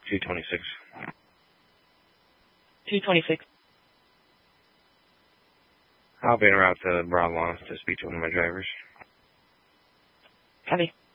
226. 226. I'll be en route to Broadlawn to speak to one of my drivers. Copy.